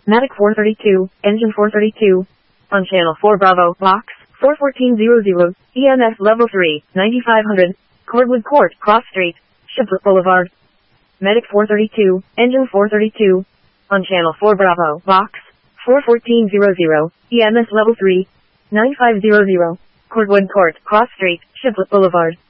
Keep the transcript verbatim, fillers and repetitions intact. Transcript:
Matic four thirty-two, engine four thirty-two. On channel four Bravo, box, four fourteen hundred, E M S level three, ninety-five hundred, Cordwood Court, Cross Street, Shipley Boulevard. Medic four thirty-two, engine four thirty-two. On channel four Bravo, box, four fourteen hundred, E M S level three, ninety-five hundred, Cordwood Court, Cross Street, Shipley Boulevard.